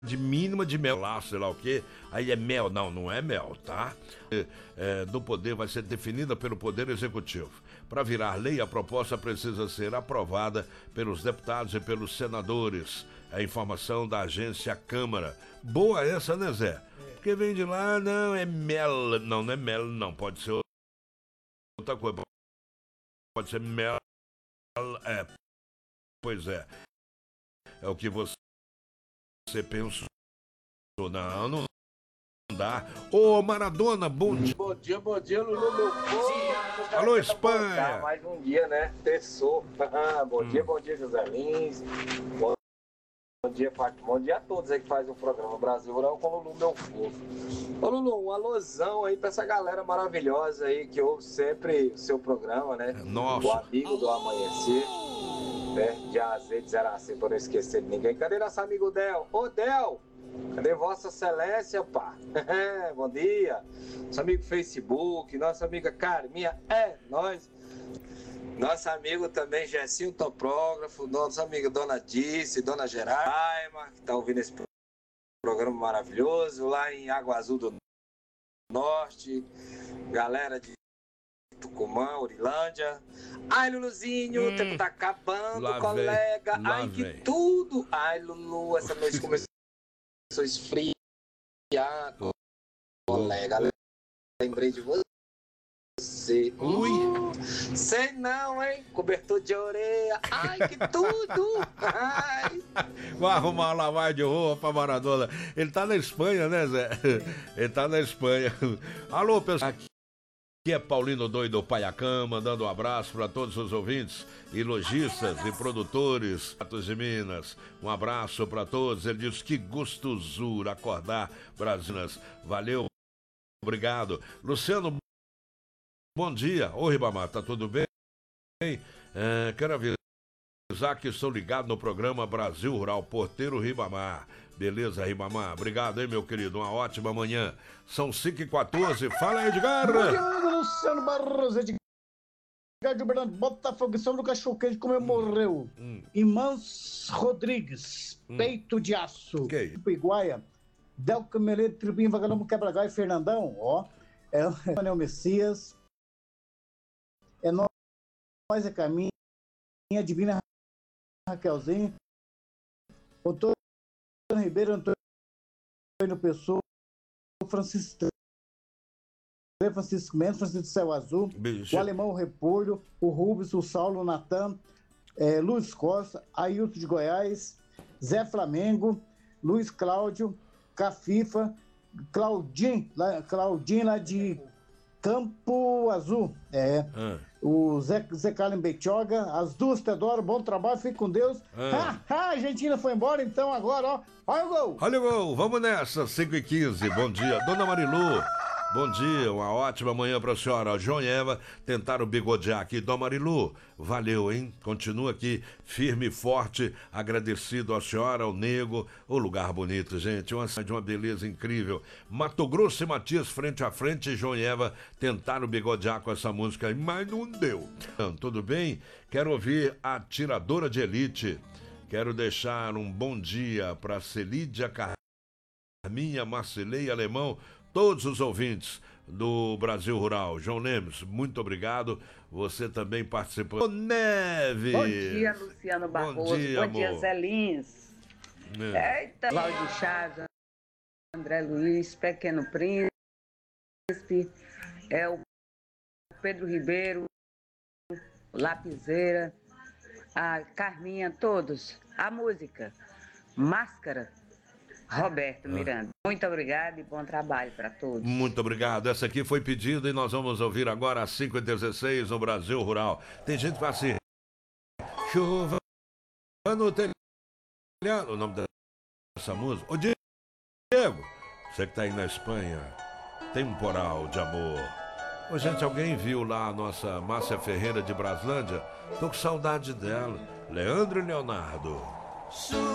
de mínima de mel lá, sei lá o quê, aí é mel, não é mel, tá? Do poder vai ser definida pelo Poder Executivo. Para virar lei, a proposta precisa ser aprovada pelos deputados e pelos senadores. A informação da agência Câmara. Boa essa, né, Zé? Porque vem de lá, não, é mel. Não é mel, não. Pode ser outra coisa. Pode ser mel. Pois é. É o que você pensou. Não dá. Ô, Maradona, bom dia. Bom dia, Lulu, meu povo. Alô, Espanha. Mais um dia, né? Terçou. Bom dia, José Lins. Bom dia, Fátima. Bom dia a todos aí que fazem o programa Brasil Rural com o Lulu, meu povo. Ô, Lulu, um alusão aí pra essa galera maravilhosa aí que ouve sempre o seu programa, né? Nossa. O amigo do amanhecer, né? De A a Z, de 0 a 100, pra não esquecer de ninguém. Cadê nosso amigo Del? Ô, Del! Cadê Vossa Excelência, pá? Bom dia. Nosso amigo Facebook, nossa amiga Carminha, nós. Nosso amigo também, Gessinho Topógrafo, nossa amiga Dona Dice, Dona Geraima, que tá ouvindo esse programa maravilhoso, lá em Água Azul do Norte, galera de Tucumã, Urilândia. Ai, Luluzinho, o tempo tá acabando, lá colega. vem, lá Ai, que vem. tudo. Ai, Lulu, essa noite começou a esfriar, colega. Lembrei de você. Ui. Sei não, hein? Cobertor de orelha. Ai, que tudo! Ai. Vai arrumar uma lavagem de roupa, Maradona. Ele tá na Espanha, né, Zé? Ele tá na Espanha. Alô, pessoal. Aqui é Paulino Doido Paiacã, mandando um abraço para todos os ouvintes e lojistas e produtores de Minas. Um abraço para todos. Ele diz que gostosura acordar, Brasileiras. Valeu, obrigado. Luciano, bom dia. Ô, Ribamar, tá tudo bem? Quero avisar que estou ligado no programa Brasil Rural, Porteiro Ribamar. Beleza, Ribamar? Obrigado, hein, meu querido? Uma ótima manhã. São 5h14. Fala, Edgar! Bom dia, Luciano Barros, Edgar de Bernardo, Botafogo, São Lucas Choquete, como morreu. Imãs Rodrigues, Peito de Aço, Iguaia, Del Cameleiro, Tribinho, Vagalume, Quebra-Gai, Fernandão, é o Messias, é nós, é Caminha, Divina Raquelzinho, Antônio Ribeiro, Antônio Pessoa, Francisco Mendes, Francisco Céu Azul, o Alemão, o Repolho, o Rubens, o Saulo, o Natan, Luiz Costa, Ailton de Goiás, Zé Flamengo, Luiz Cláudio, Cafifa, Claudinho lá de Campo Azul, o Zé Carlos Betioga, as duas Teodoro, bom trabalho, fique com Deus. A Argentina foi embora, então agora, olha o gol. Olha o gol, vamos nessa, 5h15, bom dia. Dona Marilu, bom dia, uma ótima manhã pra senhora. João e Eva tentaram bigodear aqui. Dona Marilu, valeu, hein? Continua aqui, firme e forte, agradecido à senhora, ao Nego, o lugar bonito, gente, uma beleza incrível. Mato Grosso e Matias, frente a frente, João e Eva tentaram bigodear com essa música aí, mas não deu. Tudo bem? Quero ouvir a Tiradora de Elite. Quero deixar um bom dia pra Celídia, Carminha, Marcelei, Alemão, todos os ouvintes do Brasil Rural. João Lemes, muito obrigado. Você também participou. Neves! Bom dia, Luciano Barroso. Bom dia, Zé Lins. Eita, Cláudio Chaves, André Luiz, Pequeno Príncipe, o Pedro Ribeiro, Lapiseira, a Carminha, todos. A música Máscara, Roberto Miranda. Muito obrigado e bom trabalho para todos. Muito obrigado. Essa aqui foi pedida e nós vamos ouvir agora às 5h16 no Brasil Rural. Tem gente que fala assim: chuva no telhado. O nome dessa música. Ô Diego, você que tá aí na Espanha, temporal de amor. Ô gente, alguém viu lá a nossa Márcia Ferreira de Braslândia? Tô com saudade dela. Leandro e Leonardo.